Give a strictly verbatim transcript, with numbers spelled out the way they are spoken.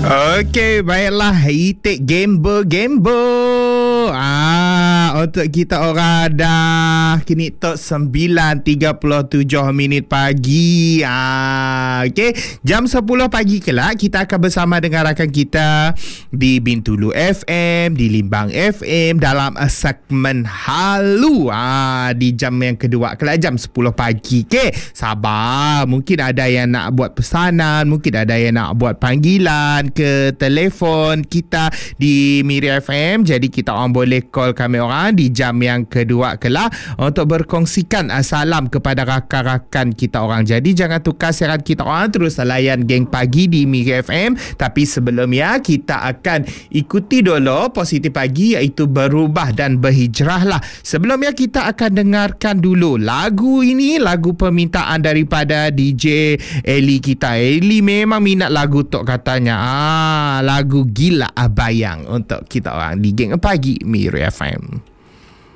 Okey, baiklah. Itik Gambo Gambo. Ah, untuk kita orang dah kini tok sembilan tiga puluh tujuh minit pagi. Ah, okey. Jam sepuluh pagi kelak kita akan bersama dengan rakan kita di Bintulu F M, di Limbang F M dalam uh, segmen Halu. Ah, di jam yang kedua kelak jam sepuluh pagi. Okey, sabar. Mungkin ada yang nak buat pesanan, mungkin ada yang nak buat panggilan ke telefon kita di Miri F M. Jadi kita orang boleh call kami orang di jam yang kedua kelak untuk berkongsikan uh, salam kepada rakan-rakan kita orang. Jadi jangan tukar siaran kita orang, terus layan Geng Pagi di Miri F M. Tapi sebelumnya kita akan ikuti dulu Positif Pagi, iaitu berubah dan berhijrahlah. Sebelumnya kita akan dengarkan dulu lagu ini, lagu permintaan daripada D J Eli kita. Eli memang minat lagu tu katanya. Ah, lagu Gila Bayang untuk kita orang di Geng Pagi Miri F M.